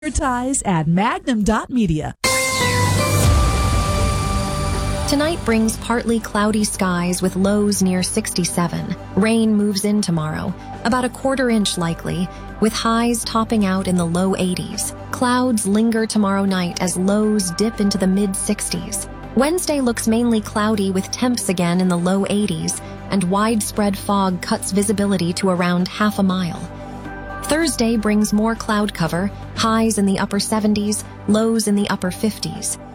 Advertise at Magnum.media. Tonight brings partly cloudy skies with lows near 67. Rain moves in tomorrow, about a quarter-inch likely, with highs topping out in the low 80s. Clouds linger tomorrow night as lows dip into the mid-60s. Wednesday looks mainly cloudy with temps again in the low 80s, and widespread fog cuts visibility to around half a mile. Thursday brings more cloud cover, highs in the upper 70s, lows in the upper 50s.